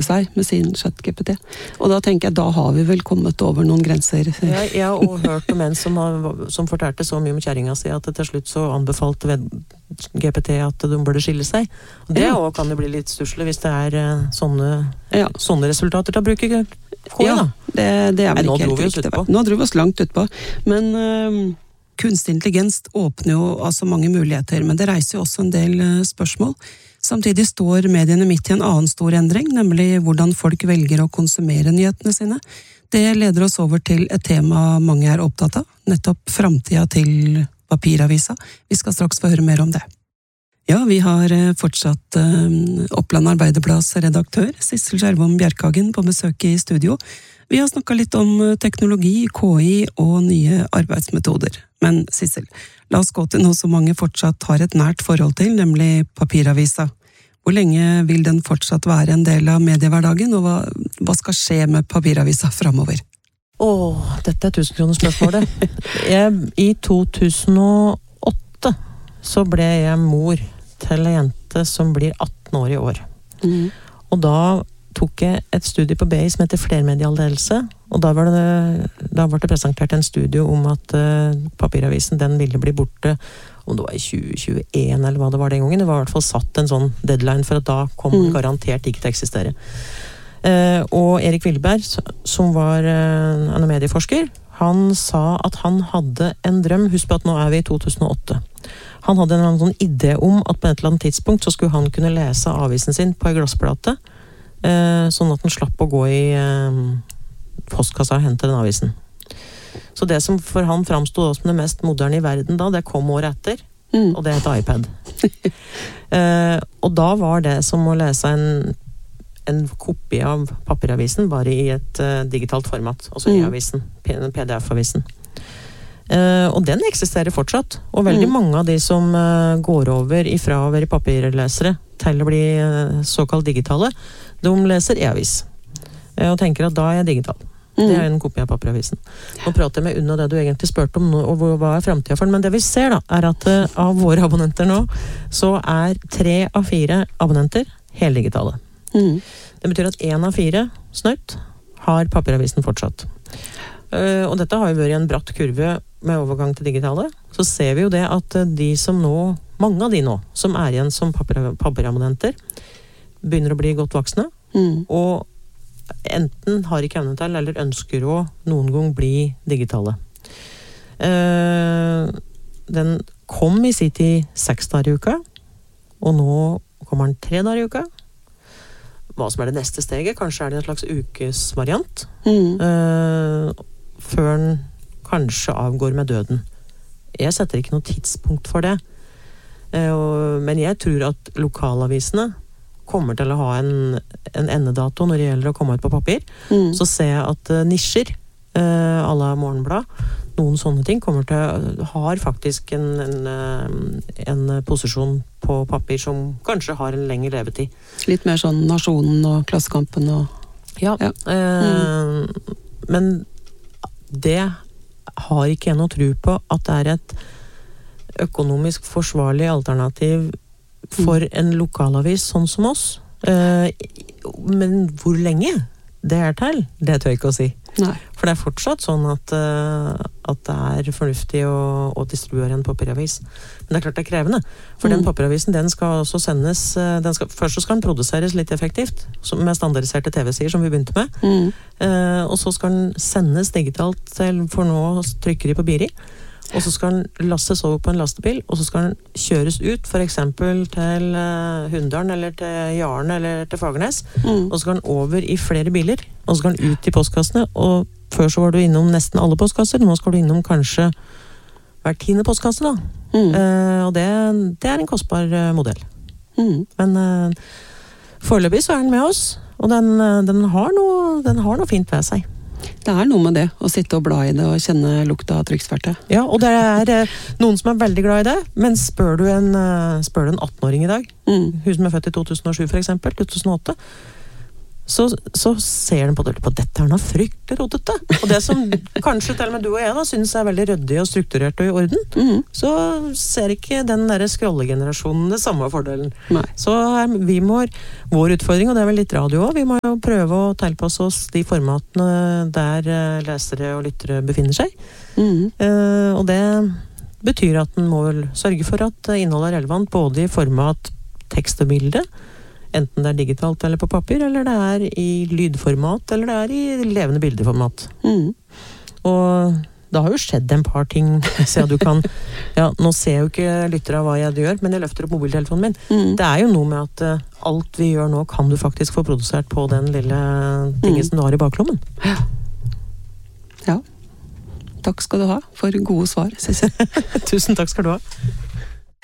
kose seg med sin ChatGPT. Og da tenker jeg, da har vi vel kommet over noen grenser. Ja, jeg har også hørt om en som fortalte så mye om kjæringa si at til slutt så anbefalte GPT at de burde skille seg. Og det også kan jo bli litt stusslig hvis det er sånne resultater til å bruke KI, da. Det er vel ikke helt riktig. Nå dro vi oss langt utpå. Men kunstig intelligens åpner jo altså mange muligheter, men det reiser jo også en del spørsmål. Samtidig står mediene midt i en annen stor endring, nemlig hvordan folk velger å konsumere nyhetene sine. Det leder oss over til et tema mange er opptatt av, nettopp framtida til papiravisa. Vi skal straks få høre mer om det. Ja, vi har fortsatt Oppland Arbeiderblads redaktør, Sissel Skjervom Bjerkhagen, på besøk i studio. Vi har snakket litt om teknologi, KI og nye arbeidsmetoder. Men Sissel, la oss gå til noe som mange fortsatt har et nært forhold til, nemlig papiravisa. Hvor lenge vil den fortsatt være en del av mediehverdagen, og hva skal skje med papiravisa fremover? Dette er 1000-kronersspørsmålet. I 2008 så ble jeg mor til en jente som blir 18 år i år. Og da tok jeg et studie på BI som heter flermedial ledelse, og da ble det presentert en studie om at papiravisen den ville bli borte om det var i 2021 eller hva det var den gangen. Det var i hvert fall satt en sånn deadline for at da kom den garantert ikke til å eksistere. Og Erik Wilberg, som var en medieforsker, han sa at han hadde en drøm. Husk på at nå er vi i 2008. Han hadde en sånn idé om at på et eller annet tidspunkt så skulle han kunne lese avisen sin på en glassplate, sånn at den slapp å gå i postkassa og hente den avisen. Så det som for han framstod som det mest moderne i verden da, det kom året etter, og det heter iPad. Og da var det som å lese en kopi av papiravisen, bare i et digitalt format, altså e-avisen, PDF-avisen. Og den eksisterer fortsatt, og veldig mange av de som går over ifra å være papirlesere til å bli såkalt digitale, de leser e-avis og tenker at da er jeg digital. Det er en kopi av papiravisen. Nå prater jeg med unna det du egentlig spurte om nå, og hva er fremtiden for, men det vi ser da, er at av våre abonnenter nå, så er 3 av 4 abonnenter heldigitale. Det betyr at 1 av 4 snøyt har papiravisen fortsatt. Og dette har jo vært en bratt kurve med overgang til digitale. Så ser vi jo det at de som nå, mange av de nå, som er igjen som papirabonnenter, begynner å bli godt voksne, og enten har ikke evne til, eller ønsker å noen gang bli digitale. Den kom i sin tid 6 dager i uka, og nå kommer den 3 dager i uka. Hva som er det neste steget? Kanskje er det en slags ukesvariant, før den kanskje avgår med døden. Jeg setter ikke noe tidspunkt for det, men jeg tror at lokalavisene kommer til å ha en endedato når det gjelder å komme ut på papir. Så ser jeg at nisjer, à la Morgenblad, noen sånne ting har faktisk en posisjon på papir som kanskje har en lengre levetid. Litt mer sånn Nasjonen og Klassekampen og... Ja. Men det har ikke jeg noe tro på at det er et økonomisk forsvarlig alternativ for en lokalavis sånn som oss. Men hvor lenge det er til, det tør jeg ikke å si. Nei. For det er fortsatt sånn at det er fornuftig å distribuere en papiravis. Men det er klart det er krevende. For den papiravisen, den skal også sendes, først så skal den produseres litt effektivt, med standardiserte TV-sider som vi begynte med. Og så skal den sendes digitalt for nå trykker de på Biri. Og så skal den lastes over på en lastebil, og så skal den kjøres ut, for eksempel til Hunndalen, eller til Jaren, eller til Fagernes. Og så skal den over i flere biler, og så skal den ut i postkassene, og før så var du innom nesten alle postkasser, nå skal du innom kanskje hver 10. postkasse da. Og det er en kostbar modell. Men foreløpig så er den med oss, og den har noe fint ved seg. Det er noe med det, å sitte og bla i det og kjenne lukta av trykksverte. Ja, og det er noen som er veldig glad i det, men spør du en 18-åring i dag, hun som er født i 2007 for eksempel, 2008, så ser den på det, dette er noe fryktelig roddete. Og det som kanskje til og med du og jeg da synes er veldig ryddig og strukturert og i orden, så ser ikke den der scrollegenerasjonen det samme fordelen. Nei. Så vår utfordring, og det er vel litt radio også, vi må jo prøve å tilpasse oss de formatene der lesere og lyttere befinner seg. Og det betyr at den må vel sørge for at innholdet er relevant både i format tekst og bilde, enten det er digitalt eller på papir, eller det er i lydformat, eller det er i levende bildeformat. Og det har jo skjedd en par ting, så du kan, nå ser jo ikke lyttere hva jeg gjør, men jeg løfter opp mobiltelefonen min. Det er jo noe med at alt vi gjør nå kan du faktisk få produsert på den lille tingen som du har i baklommen. Ja. Takk skal du ha for gode svar, Sissel. Tusen takk skal du ha.